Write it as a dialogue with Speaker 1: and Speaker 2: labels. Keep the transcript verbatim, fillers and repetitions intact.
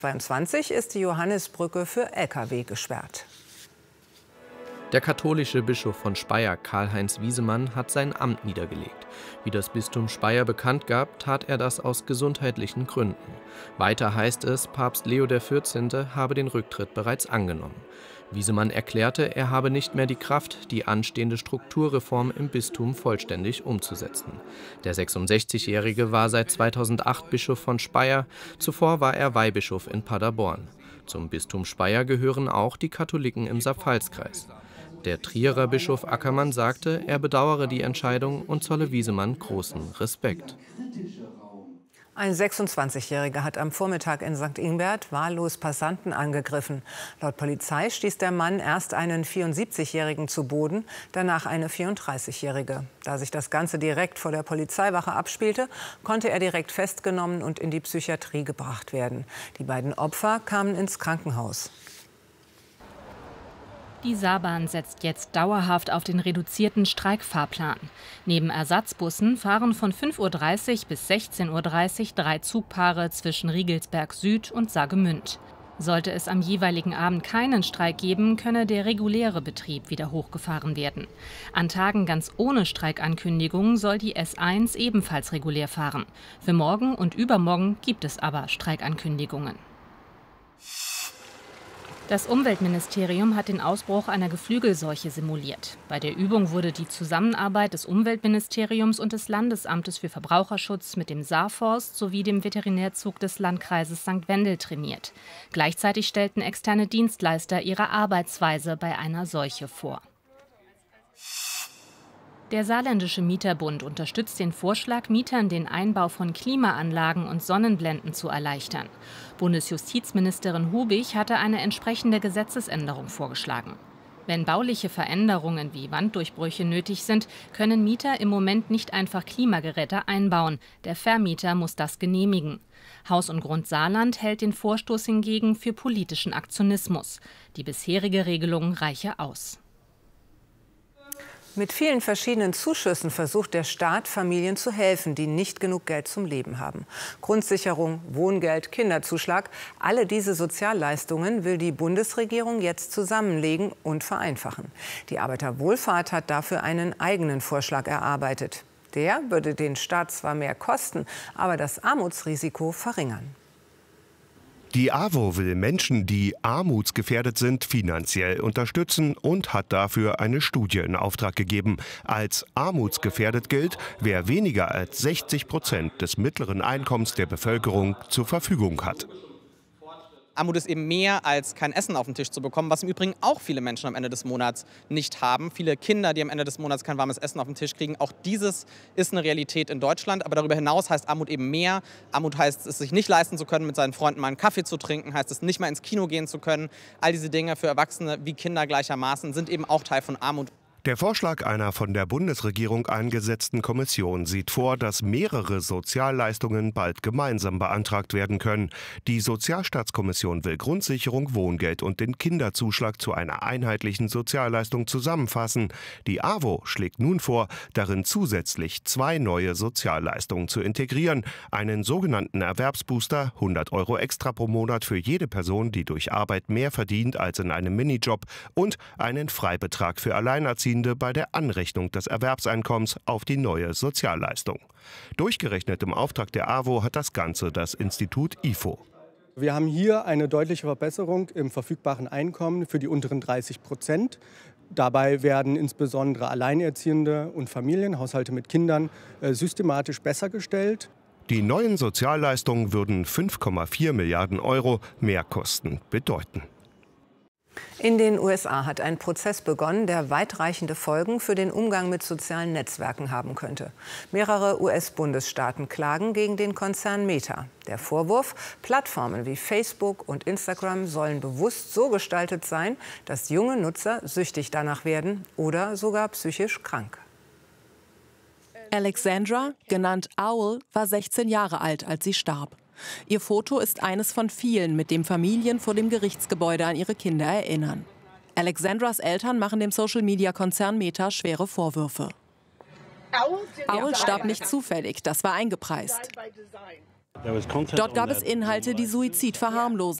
Speaker 1: zweiundzwanzig ist die Johannisbrücke für L K W gesperrt.
Speaker 2: Der katholische Bischof von Speyer, Karl-Heinz Wiesemann, hat sein Amt niedergelegt. Wie das Bistum Speyer bekannt gab, tat er das aus gesundheitlichen Gründen. Weiter heißt es, Papst Leo der vierzehnte habe den Rücktritt bereits angenommen. Wiesemann erklärte, er habe nicht mehr die Kraft, die anstehende Strukturreform im Bistum vollständig umzusetzen. Der sechsundsechzigjährige war seit zweitausendacht Bischof von Speyer, zuvor war er Weihbischof in Paderborn. Zum Bistum Speyer gehören auch die Katholiken im Saarpfalz-Kreis. Der Trierer Bischof Ackermann sagte, er bedauere die Entscheidung und zolle Wiesemann großen Respekt.
Speaker 1: Ein sechsundzwanzigjähriger hat am Vormittag in Sankt Ingbert wahllos Passanten angegriffen. Laut Polizei stieß der Mann erst einen vierundsiebzigjährigen zu Boden, danach eine vierunddreißigjährige. Da sich das Ganze direkt vor der Polizeiwache abspielte, konnte er direkt festgenommen und in die Psychiatrie gebracht werden. Die beiden Opfer kamen ins Krankenhaus.
Speaker 3: Die Saarbahn setzt jetzt dauerhaft auf den reduzierten Streikfahrplan. Neben Ersatzbussen fahren von fünf Uhr dreißig bis sechzehn Uhr dreißig drei Zugpaare zwischen Riegelsberg Süd und Saargemünd. Sollte es am jeweiligen Abend keinen Streik geben, könne der reguläre Betrieb wieder hochgefahren werden. An Tagen ganz ohne Streikankündigung soll die S eins ebenfalls regulär fahren. Für morgen und übermorgen gibt es aber Streikankündigungen. Das Umweltministerium hat den Ausbruch einer Geflügelseuche simuliert. Bei der Übung wurde die Zusammenarbeit des Umweltministeriums und des Landesamtes für Verbraucherschutz mit dem Saarforst sowie dem Veterinärzug des Landkreises Sankt Wendel trainiert. Gleichzeitig stellten externe Dienstleister ihre Arbeitsweise bei einer Seuche vor. Der Saarländische Mieterbund unterstützt den Vorschlag, Mietern den Einbau von Klimaanlagen und Sonnenblenden zu erleichtern. Bundesjustizministerin Hubig hatte eine entsprechende Gesetzesänderung vorgeschlagen. Wenn bauliche Veränderungen wie Wanddurchbrüche nötig sind, können Mieter im Moment nicht einfach Klimageräte einbauen. Der Vermieter muss das genehmigen. Haus und Grund Saarland hält den Vorstoß hingegen für politischen Aktionismus. Die bisherige Regelung reiche aus.
Speaker 1: Mit vielen verschiedenen Zuschüssen versucht der Staat, Familien zu helfen, die nicht genug Geld zum Leben haben. Grundsicherung, Wohngeld, Kinderzuschlag, alle diese Sozialleistungen will die Bundesregierung jetzt zusammenlegen und vereinfachen. Die Arbeiterwohlfahrt hat dafür einen eigenen Vorschlag erarbeitet. Der würde den Staat zwar mehr kosten, aber das Armutsrisiko verringern.
Speaker 4: Die A W O will Menschen, die armutsgefährdet sind, finanziell unterstützen und hat dafür eine Studie in Auftrag gegeben. Als armutsgefährdet gilt, wer weniger als sechzig Prozent des mittleren Einkommens der Bevölkerung zur Verfügung hat.
Speaker 5: Armut ist eben mehr als kein Essen auf den Tisch zu bekommen, was im Übrigen auch viele Menschen am Ende des Monats nicht haben. Viele Kinder, die am Ende des Monats kein warmes Essen auf den Tisch kriegen. Auch dieses ist eine Realität in Deutschland. Aber darüber hinaus heißt Armut eben mehr. Armut heißt es, sich nicht leisten zu können, mit seinen Freunden mal einen Kaffee zu trinken, heißt es, nicht mal ins Kino gehen zu können. All diese Dinge für Erwachsene wie Kinder gleichermaßen sind eben auch Teil von Armut.
Speaker 4: Der Vorschlag einer von der Bundesregierung eingesetzten Kommission sieht vor, dass mehrere Sozialleistungen bald gemeinsam beantragt werden können. Die Sozialstaatskommission will Grundsicherung, Wohngeld und den Kinderzuschlag zu einer einheitlichen Sozialleistung zusammenfassen. Die A W O schlägt nun vor, darin zusätzlich zwei neue Sozialleistungen zu integrieren. Einen sogenannten Erwerbsbooster, hundert Euro extra pro Monat für jede Person, die durch Arbeit mehr verdient als in einem Minijob, und einen Freibetrag für Alleinerziehende bei der Anrechnung des Erwerbseinkommens auf die neue Sozialleistung. Durchgerechnet im Auftrag der A W O hat das Ganze das Institut I F O.
Speaker 6: Wir haben hier eine deutliche Verbesserung im verfügbaren Einkommen für die unteren dreißig Prozent. Dabei werden insbesondere Alleinerziehende und Familien, Haushalte mit Kindern, systematisch besser gestellt.
Speaker 4: Die neuen Sozialleistungen würden fünf Komma vier Milliarden Euro Mehrkosten bedeuten.
Speaker 1: In den U S A hat ein Prozess begonnen, der weitreichende Folgen für den Umgang mit sozialen Netzwerken haben könnte. Mehrere U S-Bundesstaaten klagen gegen den Konzern Meta. Der Vorwurf, Plattformen wie Facebook und Instagram sollen bewusst so gestaltet sein, dass junge Nutzer süchtig danach werden oder sogar psychisch krank.
Speaker 7: Alexandra, genannt Owl, war sechzehn Jahre alt, als sie starb. Ihr Foto ist eines von vielen, mit dem Familien vor dem Gerichtsgebäude an ihre Kinder erinnern. Alexandras Eltern machen dem Social-Media-Konzern Meta schwere Vorwürfe. Owl starb nicht zufällig, das war eingepreist. Dort gab es Inhalte, die Suizid verharmlosen.